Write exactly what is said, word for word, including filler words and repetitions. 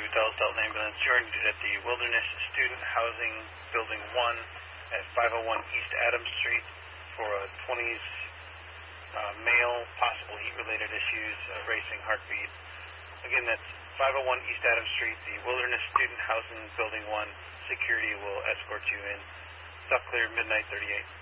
Bell's Delta Ambulance. You're at the Wilderness Student Housing Building one at five oh one East Adams Street for a twenties uh, male, possible heat-related issues, uh, racing heartbeat. Again, that's five oh one East Adams Street, the Wilderness Student Housing Building one. Security will escort you in. Stop clear, midnight thirty-eight.